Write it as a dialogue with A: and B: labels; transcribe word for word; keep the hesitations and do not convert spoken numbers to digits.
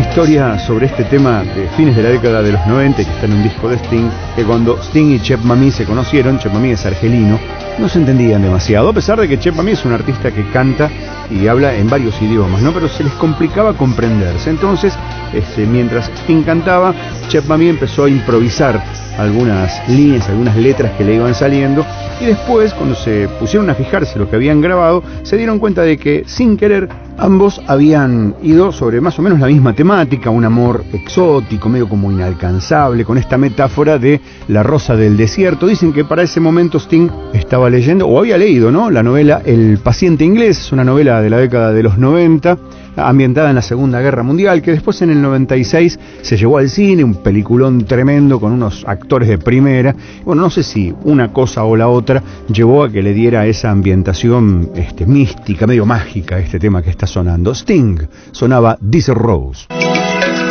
A: historia sobre este tema de fines de la década de los noventa, que está en un disco de Sting, que cuando Sting y Cheb Mami se conocieron, Cheb Mami es argelino, no se entendían demasiado, a pesar de que Cheb Mami es un artista que canta y habla en varios idiomas, ¿no? Pero se les complicaba comprenderse. Entonces, este, mientras Sting cantaba, Cheb Mami empezó a improvisar algunas líneas, algunas letras que le iban saliendo, y después, cuando se pusieron a fijarse lo que habían grabado, se dieron cuenta de que, sin querer, ambos habían ido sobre más o menos la misma temática, un amor exótico, medio como inalcanzable, con esta metáfora de la rosa del desierto. Dicen que para ese momento Sting estaba leyendo, o había leído, ¿no?, la novela El paciente inglés, es una novela de la década de los noventa, ambientada en la Segunda Guerra Mundial, que después en el noventa y seis se llevó al cine, un peliculón tremendo con unos actores de primera. Bueno, no sé si una cosa o la otra llevó a que le diera esa ambientación este, mística, medio mágica, este tema que está sonando. Sting sonaba This Rose.